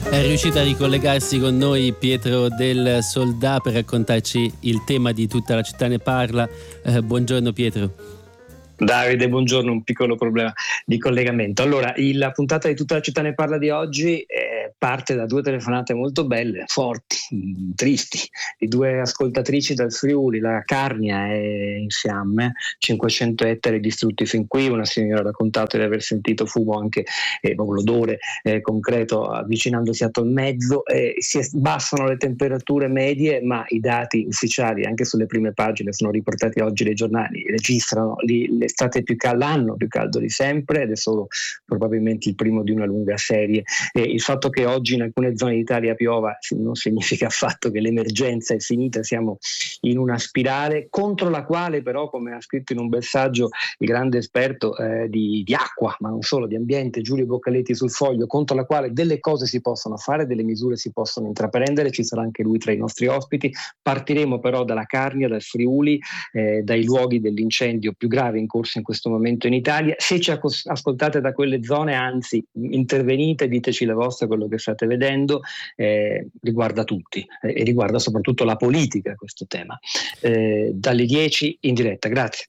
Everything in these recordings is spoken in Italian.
È riuscito a ricollegarsi con noi Pietro del Soldà per raccontarci il tema di Tutta la città ne parla. Buongiorno Pietro. Davide, buongiorno, un piccolo problema di collegamento. Allora, la puntata di Tutta la città ne parla di oggi parte da due telefonate molto belle, forti, tristi, di due ascoltatrici dal Friuli. La Carnia è in fiamme, 500 ettari distrutti fin qui. Una signora ha raccontato di aver sentito fumo, anche proprio l'odore concreto avvicinandosi a Tolmezzo. Si abbassano le temperature medie, ma i dati ufficiali anche sulle prime pagine sono riportati oggi dai giornali, registrano l'estate l'anno più caldo di sempre, ed è solo probabilmente il primo di una lunga serie. Il fatto che oggi in alcune zone d'Italia piova non significa affatto che l'emergenza è finita. Siamo in una spirale contro la quale però, come ha scritto in un bel saggio il grande esperto di acqua, ma non solo, di ambiente, Giulio Boccaletti sul Foglio, contro la quale delle cose si possono fare, delle misure si possono intraprendere. Ci sarà anche lui tra i nostri ospiti. Partiremo però dalla Carnia, dal Friuli, dai luoghi dell'incendio più grave in corso in questo momento in Italia. Se ci ascoltate da quelle zone, anzi intervenite, diteci la vostra, quello che state vedendo, riguarda tutti e riguarda soprattutto la politica questo tema. Dalle 10 in diretta,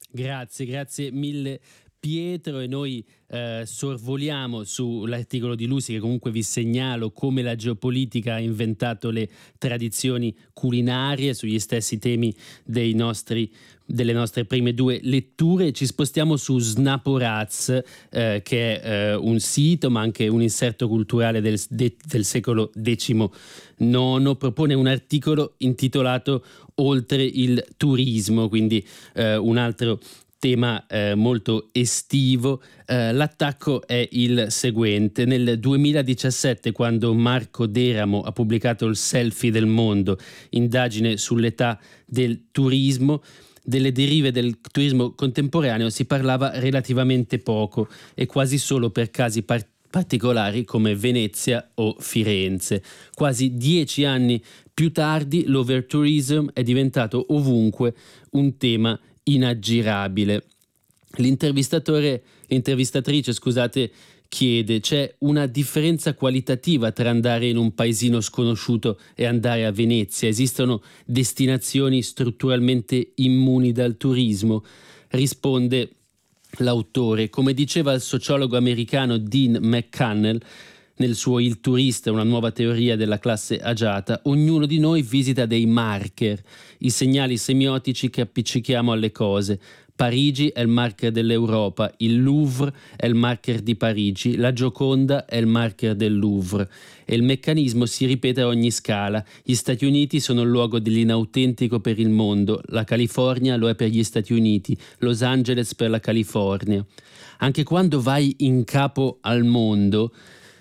Grazie mille Pietro, e noi sorvoliamo sull'articolo di Lusi, che comunque vi segnalo come la geopolitica ha inventato le tradizioni culinarie, sugli stessi temi delle nostre prime due letture. Ci spostiamo su Snaporaz, che è un sito ma anche un inserto culturale del secolo XIX. Propone un articolo intitolato Oltre il turismo, quindi un altro tema molto estivo. L'attacco è il seguente: nel 2017, quando Marco Deramo ha pubblicato il Selfie del mondo, indagine sull'età del turismo, delle derive del turismo contemporaneo si parlava relativamente poco, e quasi solo per casi particolari come Venezia o Firenze. Quasi 10 anni più tardi l'overtourism è diventato ovunque un tema inaggirabile. L'intervistatrice, chiede: c'è una differenza qualitativa tra andare in un paesino sconosciuto e andare a Venezia? Esistono destinazioni strutturalmente immuni dal turismo? Risponde l'autore: come diceva il sociologo americano Dean McCannell nel suo Il turista, una nuova teoria della classe agiata, ognuno di noi visita dei marker, i segnali semiotici che appiccichiamo alle cose. Parigi è il marker dell'Europa, il Louvre è il marker di Parigi, la Gioconda è il marker del Louvre, e il meccanismo si ripete a ogni scala. Gli Stati Uniti sono il luogo dell'inautentico per il mondo, la California lo è per gli Stati Uniti, Los Angeles per la California. Anche quando vai in capo al mondo,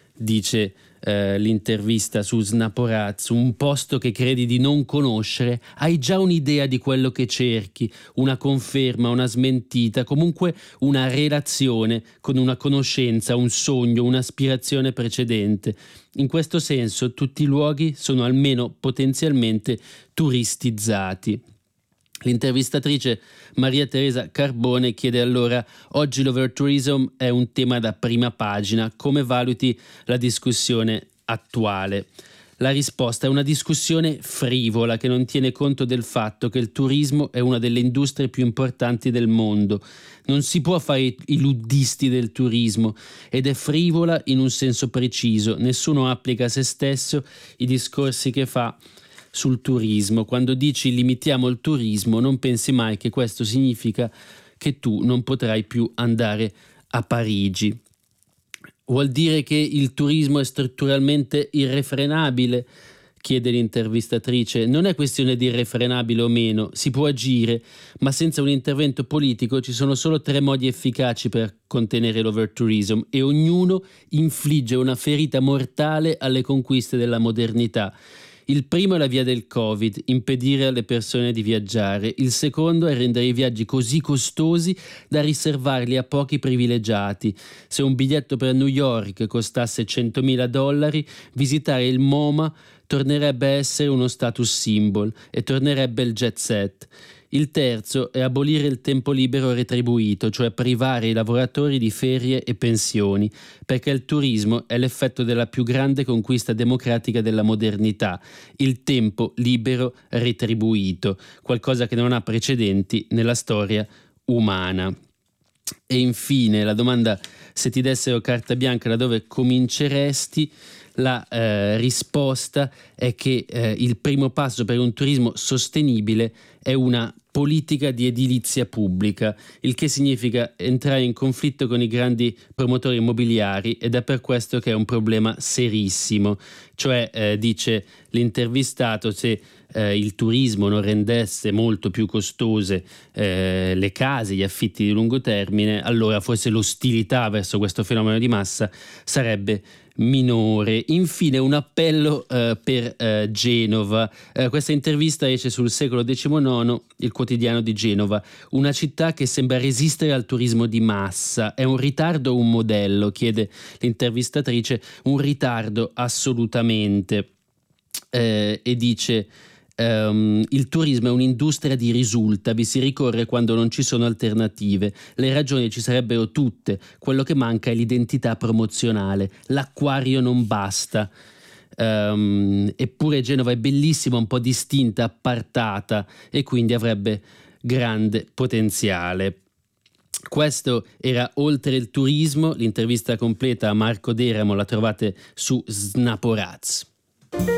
dice l'intervista su Snaporaz, un posto che credi di non conoscere, hai già un'idea di quello che cerchi, una conferma, una smentita, comunque una relazione con una conoscenza, un sogno, un'aspirazione precedente. In questo senso tutti i luoghi sono almeno potenzialmente turistizzati. L'intervistatrice Maria Teresa Carbone chiede allora: oggi l'overtourism è un tema da prima pagina, come valuti la discussione attuale? La risposta è una discussione frivola che non tiene conto del fatto che il turismo è una delle industrie più importanti del mondo. Non si può fare i luddisti del turismo, ed è frivola in un senso preciso. Nessuno applica a se stesso i discorsi che fa sul turismo. Quando dici limitiamo il turismo, non pensi mai che questo significa che tu non potrai più andare a Parigi. Vuol dire che il turismo è strutturalmente irrefrenabile? Chiede l'intervistatrice. Non è questione di irrefrenabile o meno, si può agire, ma senza un intervento politico ci sono solo 3 modi efficaci per contenere l'overtourism, e ognuno infligge una ferita mortale alle conquiste della modernità. Il primo è la via del Covid, impedire alle persone di viaggiare. Il secondo è rendere i viaggi così costosi da riservarli a pochi privilegiati. Se un biglietto per New York costasse $100.000, visitare il MoMA tornerebbe a essere uno status symbol e tornerebbe il jet set. Il terzo è abolire il tempo libero retribuito, cioè privare i lavoratori di ferie e pensioni, perché il turismo è l'effetto della più grande conquista democratica della modernità, il tempo libero retribuito, qualcosa che non ha precedenti nella storia umana. E infine la domanda: se ti dessero carta bianca, da dove cominceresti? La risposta è che il primo passo per un turismo sostenibile è una politica di edilizia pubblica, il che significa entrare in conflitto con i grandi promotori immobiliari, ed è per questo che è un problema serissimo. Cioè, dice l'intervistato, se il turismo non rendesse molto più costose le case, gli affitti di lungo termine, allora forse l'ostilità verso questo fenomeno di massa sarebbe minore. Infine un appello per Genova. Questa intervista esce sul Secolo XIX, il quotidiano di Genova, una città che sembra resistere al turismo di massa. È un ritardo o un modello? Chiede l'intervistatrice. Un ritardo assolutamente. E dice: il turismo è un'industria di risulta, vi si ricorre quando non ci sono alternative. Le ragioni ci sarebbero tutte, quello che manca è l'identità promozionale, l'acquario non basta. Eppure Genova è bellissima, un po' distinta, appartata, e quindi avrebbe grande potenziale. Questo era Oltre il turismo. L'intervista completa a Marco Deramo la trovate su Snaporaz.